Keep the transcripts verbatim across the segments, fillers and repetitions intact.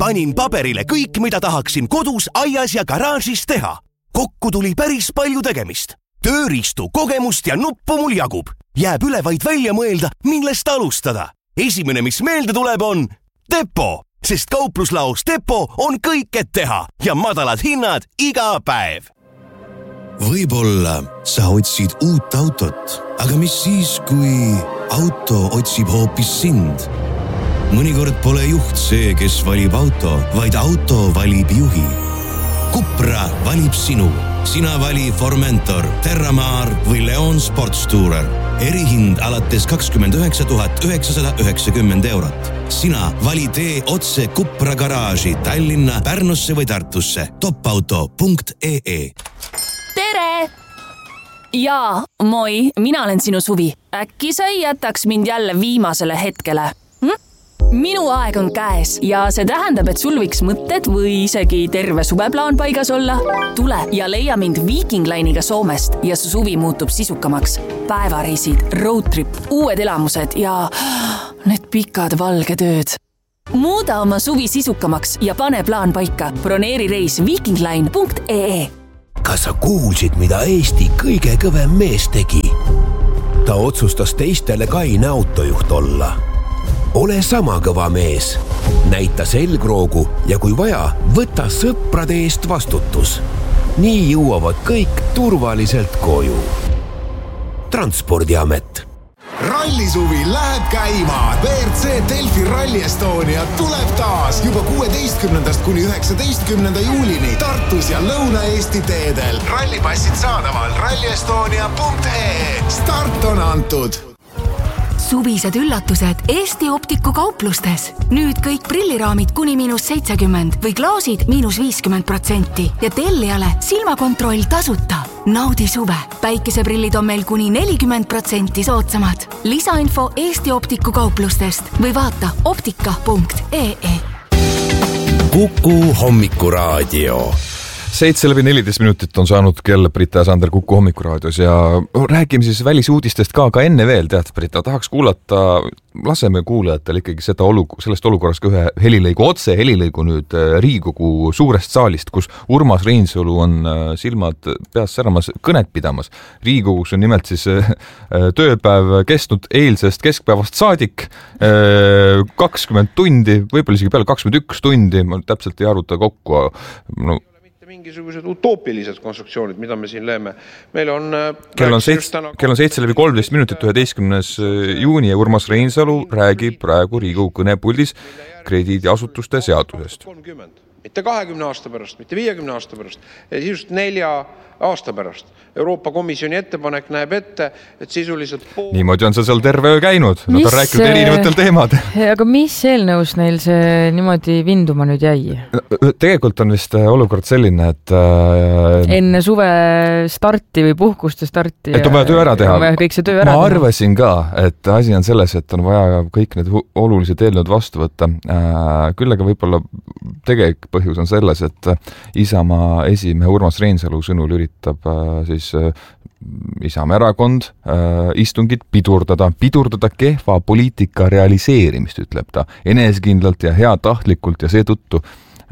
Panin paberile kõik, mida tahaksin kodus, aias ja garaažis teha. Kokku tuli päris palju tegemist. Tööriistu, kogemust ja nuppu mul jagub. Jääb üle vaid välja mõelda, millest alustada. Esimene, mis meelde tuleb, on Depo, sest kaupluslaos Depo on kõik, et teha ja madalad hinnad iga päev. Võib-olla sa otsid uut autot, aga mis siis, kui auto otsib hoopis sind? Mõnikord pole juht see, kes valib auto, vaid auto valib juhi. Cupra valib sinu. Sina vali Formentor, Terramar või Leon Sportstourer. Erihind alates kakskümmend üheksa tuhat üheksasada üheksakümmend eurot. Sina vali tee otse Cupra garaaži Tallinna, Pärnusse või Tartusse. topauto punkt ee. Tere! Jaa, moi, mina olen sinu Suvi. Äkki sa ei jätaks mind jälle viimasele hetkele? Hm? Minu aeg on käes ja see tähendab, et sul võiks mõtted või isegi terve suveplaan paigas olla. Tule ja leia mind Viking Line'iga Soomest ja su suvi muutub sisukamaks. Päevareisid, roadtrip, uued elamused ja need pikad valged ööd. Muuda oma suvi sisukamaks ja pane plaan paika. Broneeri reis vikingline punkt ee. Kas sa kuulsid, mida Eesti kõige kõvem mees tegi? Ta otsustas teistele kaine autojuht olla. Ole sama kõva mees. Näita selgroogu ja kui vaja, võta sõprade eest vastutus. Nii jõuavad kõik turvaliselt koju. Transpordiamet. Rallisuvi läheb käima. V R C Delfi Rally Estonia tuleb taas juba kuueteistkümnendast kuni üheksateistkümnenda juulini Tartus ja Lõuna-Eesti teedel. Rallipassid saadaval ralli estonia punkt ee. Start on antud. Suvised üllatused Eesti Optiku kauplustes. Nüüd kõik prilliraamid kuni miinus seitsekümmend või klaasid miinus viiskümmend protsenti ja tellijale silmakontroll tasuta. Naudi suve. Päikeseprillid on meil kuni nelikümmend protsenti soodsamad. Lisainfo Eesti Optiku kauplustest või vaata optika punkt ee. Kuku hommikuraadio. Seitse läbi neliteist minutit on saanud kell Brita ja Sander Kuku hommikuraadios ja räägime siis välisuudistest ka, ka enne veel, tead Brita, tahaks kuulata, laseme kuulajatel ikkagi seda olu, sellest olukorrast ka ühe helilõigu, otse helilõigu nüüd Riigikogu suurest saalist, kus Urmas Reinsalu on silmad peas säramas kõnet pidamas. Riigikogus on nimelt siis tööpäev kestnud eilsest keskpäevast saadik kakskümmend tundi, võib-olla isegi peale kakskümmend üks tundi, ma täpselt ei arvuta kokku, no mingisugused utoopilised konstruktsioonid, mida me siin leeme. Meil on kell on seitse, kell on seitse läbi kolmteist minutit üheteistkümnes juuni ja Urmas Reinsalu räägib praegu Riigikogu kõnepuldis krediidiasutuste seadusest. Mitte kahekümne aasta pärast, mitte viiekümne aasta pärast, just nelja aasta pärast. Euroopa Komisjoni ettepanek näeb ette, et sisuliselt pool... Niimoodi on see seal terve öö käinud. Nad on rääkinud erinevatel teemad. Aga mis eelnõus neil see niimoodi vinduma nüüd jäi? Tegelikult on vist olukord selline, et... Enne suve starti või puhkuste starti... Et on vaja töö ära teha. Kõik see töö ära Ma arvasin ka, et asi on selles, et on vaja kõik need olulised eelnõud vastu võtta. Küll aga võib-olla tegelik põhjus on selles, et Isamaa esimehe Urmas Reinsalu sõnul üritab siis Isamaa erakond istungit pidurdada, pidurdada kehva poliitika realiseerimist, ütleb ta, enesekindlalt ja heatahtlikult ja seetõttu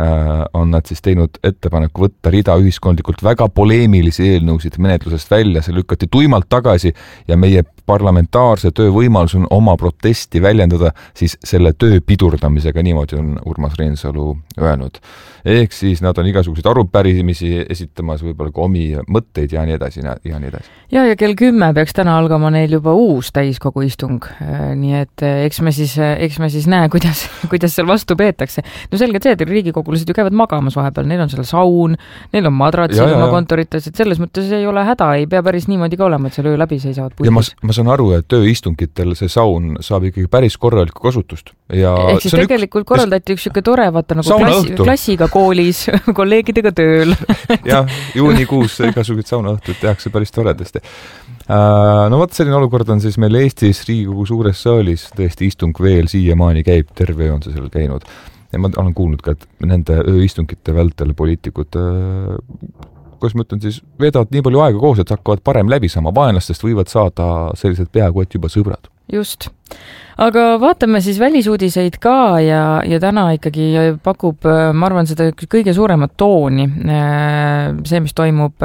on nad siis teinud ettepaneku võtta rida ühiskondlikult väga poleemilisi eelnõusid menetlusest välja, see lükati tuimalt tagasi ja meie parlamentaarse töö võimalus on oma protesti väljendada siis selle töö pidurdamisega, niimoodi on Urmas Reinsalu öelnud. Ehk siis nad on igasuguseid arupärimisi esitamas, võib-olla ka omi mõtteid ja nii edasi ja nii edasi. Ja, ja kell kümme peaks täna algama neil juba uus täiskogu istung, nii et eks me siis, eks me siis näe, kuidas, kuidas seal vastu peetakse. No selgelt see, et riigikogulased ju käivad magamas vahepeal, neil on seal saun, neil on madratsid oma kontorites, et selles mõttes ei ole häda, ei pea päris niimoodi ka olema, et seal öö läbi seisavad puhtis. Ja ma, ma saan aru, et tööistungitel see saun saab ikkagi päris korralikku kasutust. Ja ehk siis tegelikult üks... korraldati üks siuke tore, vaata nagu klassi, klassiga koolis, kolleegidega tööl. Ja, juunikuus igasugused saunaõhtud tehakse päris toredasti. No vaat selline olukord on siis meil Eestis Riigikogu suures saalis, tõesti istung veel siiamaani käib, terve on see seal käinud. Ja ma olen kuulnud ka, et nende ööistungite vältel poliitikud, kuidas ma ütlen siis, vedavad nii palju aega koos, et hakkavad parem läbi saama, vaenlastest võivad saada sellised peaaegu, et juba sõbrad. Just. Aga vaatame siis välisuudiseid ka ja, ja täna ikkagi pakub, ma arvan, seda kõige suuremat tooni. See, mis toimub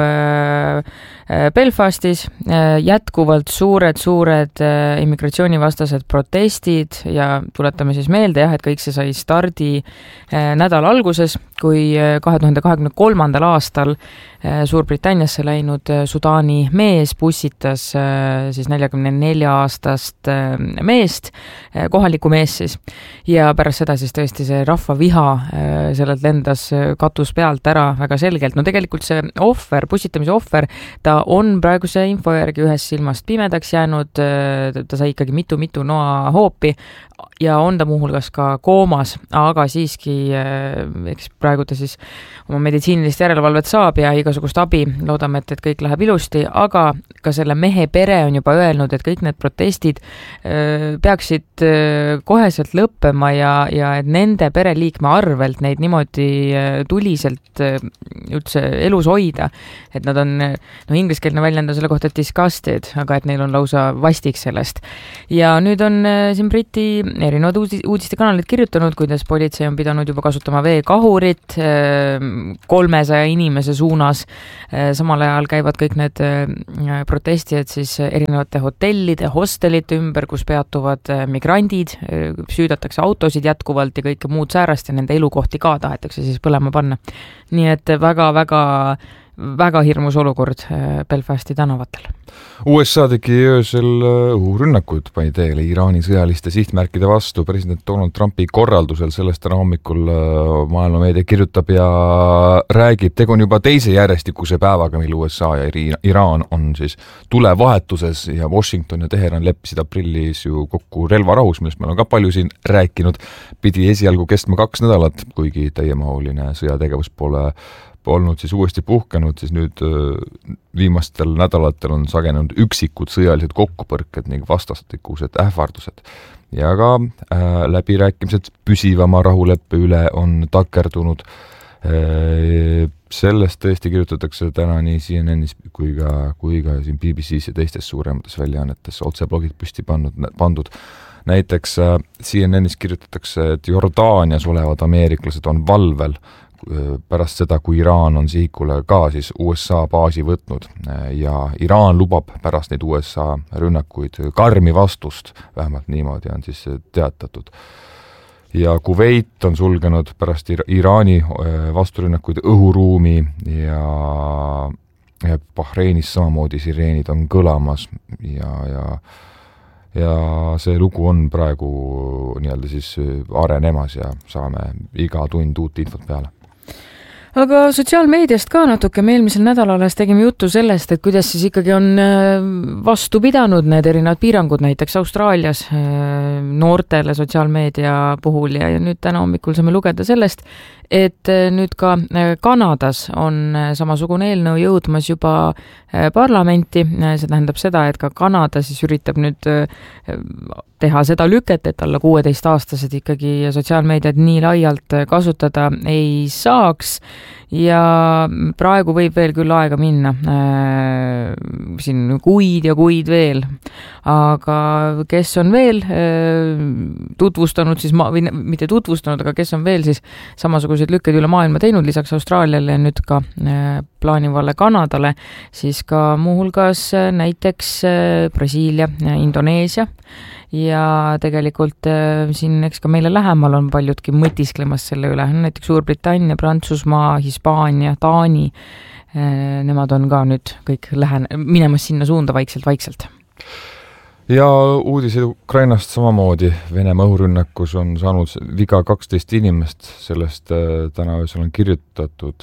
Belfastis, jätkuvalt suured, suured immigratsioonivastased protestid ja tuletame siis meelde, jah, et kõik see sai stardi nädala alguses, kui kahe tuhande kahekümne kolmandal aastal Suurbritanniasse läinud Sudaani mees bussitas siis neljakümne nelja aastast meest, kohalikku mees siis, ja pärast seda siis tõesti see rahvaviha sellelt lendas katus pealt ära väga selgelt. No tegelikult see ohver, bussitamise ohver, ta on praeguse info järgi ühes silmast pimedaks jäänud, ta sai ikkagi mitu-mitu noa hoopi ja on ta muuhulgas ka koomas, aga siiski eks praegu ta siis oma meditsiinilist järelevalvet saab ja igasugust abi, loodame, et, et kõik läheb ilusti, aga ka selle mehe pere on juba öelnud, et kõik need protestid peaksid koheselt lõppema ja, ja et nende pereliikme arvelt neid niimoodi tuliselt üldse elus hoida, et nad on, no ingliskeelne väljend on selle kohta disgusted, aga et neil on lausa vastik sellest. Ja nüüd on siin Briti erinevad uudistekanalid kirjutanud, kuidas politsei on pidanud juba kasutama veekahurit kolmesaja inimese suunas. Samal ajal käivad kõik need protestijad siis erinevate hotellide, hostelite ümber, kus peatuvad migrandid, süüdatakse autosid jätkuvalt ja kõike muud säärast ja nende elukohti ka tahetakse siis põlema panna. Nii et väga-väga väga hirmus olukord Belfasti tänavatel. U S A tegi öösel õhurünnakud pani teele Iraani sõjaliste sihtmärkide vastu. President Donald Trumpi korraldusel sellest täna hommikul maailmameedia kirjutab ja räägib, tegu on juba teise järjestikuse päevaga, mil U S A ja Iraan on siis tulevahetuses ja Washington ja Teheran leppisid aprillis ju kokku relvarahus, millest meil on ka palju siin rääkinud. Pidi esialgu kestma kaks nädalat, kuigi täiemahuline sõjategevus pole olnud siis uuesti puhkenud, siis nüüd viimastel nädalatel on sagenenud üksikud sõjalised kokkupõrked ning vastastikused ähvardused. Ja ka äh, läbirääkimised püsivama rahuleppe üle on takerdunud. Äh, sellest tõesti kirjutatakse täna nii C N N-is kui ka, kui ka siin B B C-s ja teistes suuremates väljaannetes otseblogid püsti pandud, pandud. Näiteks äh, C N N-is kirjutatakse, et Jordaanias olevad ameeriklased on valvel pärast seda, kui Iraan on sihikule ka siis U S A baasi võtnud ja Iraan lubab pärast neid U S A rünnakuid karmi vastust, vähemalt niimoodi on siis teatatud. Ja Kuveit on sulgenud pärast Iraani vasturünnakuid õhuruumi ja, ja Bahreinis samamoodi sireenid on kõlamas ja, ja ja see lugu on praegu nii-öelda siis arenemas ja saame iga tund uut infot peale. Aga sotsiaalmeediast ka natuke, me eelmisel nädalales tegime juttu sellest, et kuidas siis ikkagi on vastu pidanud need erinevad piirangud, näiteks Austraalias noortele sotsiaalmeedia puhul ja, ja nüüd täna hommikul saame lugeda sellest, et nüüd ka Kanadas on samasugune eelnõu jõudmas juba parlamenti. See tähendab seda, et ka Kanada siis üritab nüüd teha seda lüket, et alla kuueteist aastased ikkagi sotsiaalmeediat nii laialt kasutada ei saaks ja praegu võib veel küll aega minna äh, siin kuid ja kuid veel, aga kes on veel äh, tutvustanud siis, ma, või mitte tutvustanud, aga kes on veel siis samasuguseid lükkeid üle maailma teinud lisaks Austraaliale ja nüüd ka äh, plaanivale Kanadale, siis ka muuhulgas äh, näiteks äh, Brasiilia, Indoneesia ja tegelikult äh, siin eks ka meile lähemal on paljudki mõtisklemas selle üle, näiteks Suurbritannia, Prantsusmaa, Hispaania, Taani, äh, nemad on ka nüüd kõik lähen, minemas sinna suunda vaikselt-vaikselt. Ja uudised Ukrainast samamoodi. Venemaa õhurünnakus on saanud viga kaksteist inimest, sellest äh, täna öösel on kirjutatud.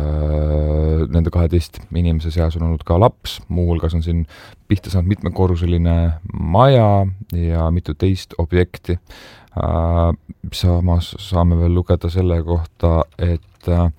Äh, nende kaheteist inimese seas on olnud ka laps, muuhulgas on siin pihta saanud mitmekorruseline maja ja mitu teist objekti. Äh, samas saame veel lugeda selle kohta, et äh,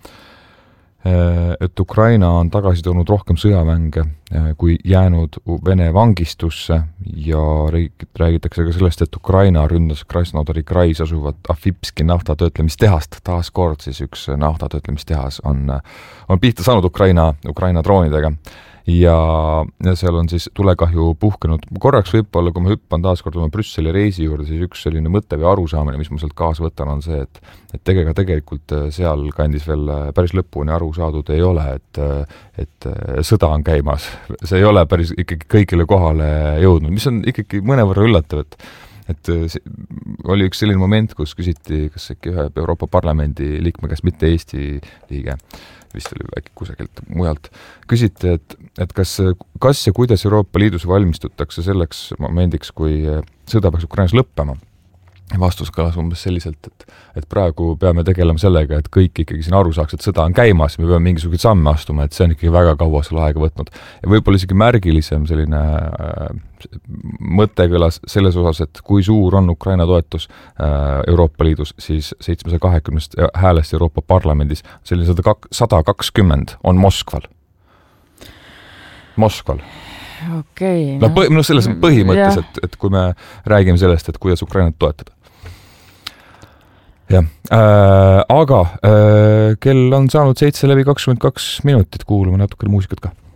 et Ukraina on tagasi toonud rohkem sõjavänge kui jäänud Vene vangistusse ja räägitakse ka sellest, et Ukraina ründas Krasnodari krais asuvat Afipski naftatöötlemistehast. Taas kord siis üks naftatöötlemistehas on, on pihta saanud Ukraina, Ukraina droonidega. ja, ja seal on siis tulekahju puhkenud. Korraks võib-olla, kui ma hüppan taaskord oma Brüsseli reisi juurde, siis üks selline mõte või arusaamine, mis ma sealt kaasa võtan, on see, et, et tegega tegelikult seal kandis veel päris lõpuni aru saadud ei ole, et, et sõda on käimas. See ei ole päris ikkagi kõigile kohale jõudnud, mis on ikkagi mõnevõrra üllatav, et et oli üks selline moment, kus küsiti, kas äkki ühe Euroopa Parlamendi liikme käest, mitte Eesti liige, vist oli äkki kusagilt mujalt, küsiti, et, et kas, kas ja kuidas Euroopa Liidus valmistutakse selleks momendiks, kui sõda peaks Ukrainas lõppema. Vastus kõlas umbes selliselt, et, et praegu peame tegelema sellega, et kõik ikkagi siin aru saaks, et sõda on käimas, me peame mingisuguseid samme astuma, et see on ikkagi väga kaua selle aega võtnud. Ja võib-olla isegi märgilisem selline äh, mõte kõlas selles osas, et kui suur on Ukraina toetus äh, Euroopa Liidus, siis seitsmesaja kahekümnest häälest Euroopa Parlamendis selline sada kakskümmend on Moskval. Moskval. Okay, no, no, no selles põhimõttes, et, et kui me räägime sellest, et kuidas Ukrainat toetada. Jah, äh, aga äh, kell on saanud seitse läbi kakskümmend kaks minutit, kuulame natukene muusikat ka.